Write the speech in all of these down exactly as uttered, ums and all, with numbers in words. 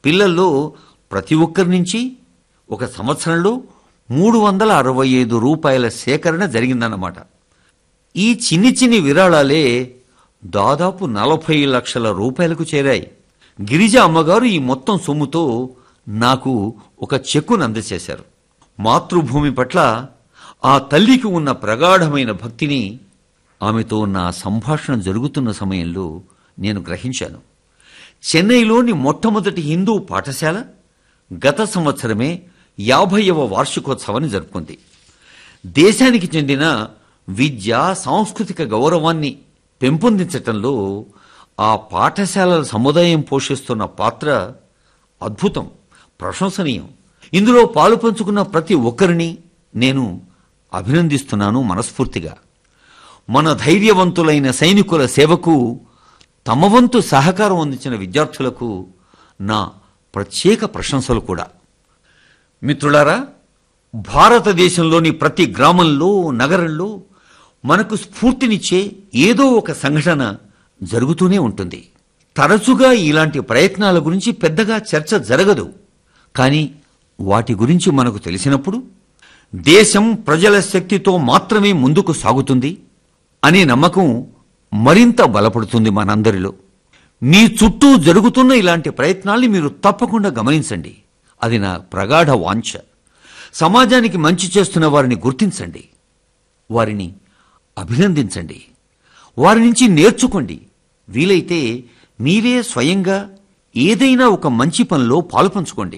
పిల్లల్లో ప్రతి ఒక్కరి నుంచి ఒక సంవత్సరంలో మూడు వందల అరవై ఐదు రూపాయల సేకరణ జరిగిందన్నమాట. ఈ చిన్ని చిన్ని విరాళాలే దాదాపు నలభై లక్షల రూపాయలకు చేరాయి. గిరిజ అమ్మగారు ఈ మొత్తం సొమ్ముతో నాకు ఒక చెక్కును అందజేశారు. మాతృభూమి పట్ల ఆ తల్లికి ఉన్న ప్రగాఢమైన భక్తిని ఆమెతో నా సంభాషణ జరుగుతున్న సమయంలో నేను గ్రహించాను. చెన్నైలోని మొట్టమొదటి హిందూ పాఠశాల గత సంవత్సరమే యాభైవ వార్షికోత్సవాన్ని జరుపుకుంది. దేశానికి చెందిన విద్య, సాంస్కృతిక గౌరవాన్ని పెంపొందించటంలో ఆ పాఠశాలల సముదాయం పోషిస్తున్న పాత్ర అద్భుతం, ప్రశంసనీయం. ఇందులో పాలు పంచుకున్న ప్రతి ఒక్కరిని నేను అభినందిస్తున్నాను మనస్ఫూర్తిగా. మన ధైర్యవంతులైన సైనికుల సేవకు తమ వంతు సహకారం అందించిన విద్యార్థులకు నా ప్రత్యేక ప్రశంసలు కూడా. మిత్రులారా, భారతదేశంలోని ప్రతి గ్రామంలో, నగరంలో మనకు స్ఫూర్తినిచ్చే ఏదో ఒక సంఘటన జరుగుతూనే ఉంటుంది. తరచుగా ఇలాంటి ప్రయత్నాల గురించి పెద్దగా చర్చ జరగదు. కానీ వాటి గురించి మనకు తెలిసినప్పుడు దేశం ప్రజల శక్తితో మాత్రమే ముందుకు సాగుతుంది అనే నమ్మకం మరింత బలపడుతుంది మనందరిలో. మీ చుట్టూ జరుగుతున్న ఇలాంటి ప్రయత్నాల్ని మీరు తప్పకుండా గమనించండి. అది నా ప్రగాఢ వాంఛ. సమాజానికి మంచి చేస్తున్న వారిని గుర్తించండి, వారిని అభినందించండి, వారి నుంచి నేర్చుకోండి. వీలైతే మీరే స్వయంగా ఏదైనా ఒక మంచి పనిలో పాలుపంచుకోండి.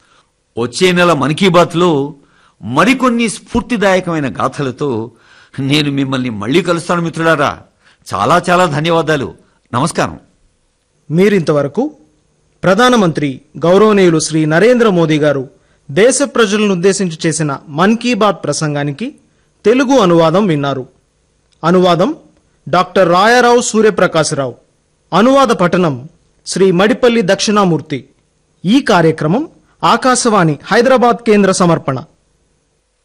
వచ్చే నెల మన్ కీ బాత్లో మరికొన్ని స్ఫూర్తిదాయకమైన గాథలతో నేను మిమ్మల్ని మళ్లీ కలుస్తాను మిత్రులారా. చాలా చాలా ధన్యవాదాలు. నమస్కారం. మీరింతవరకు ప్రధానమంత్రి గౌరవనీయులు శ్రీ నరేంద్ర మోదీ గారు దేశ ప్రజలను ఉద్దేశించి చేసిన మన్ కీ బాత్ ప్రసంగానికి తెలుగు అనువాదం విన్నారు. అనువాదం డాక్టర్ రాయారావు సూర్యప్రకాశరావు. అనువాద పఠనం శ్రీ మడిపల్లి దక్షిణామూర్తి. ఈ కార్యక్రమం ఆకాశవాణి హైదరాబాద్ కేంద్ర సమర్పణ.